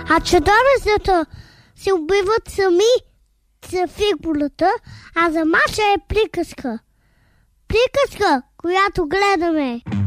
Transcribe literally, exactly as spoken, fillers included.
А чудовищата се убиват сами за фигурата, а за мача е приказка. Приказка, която гледаме.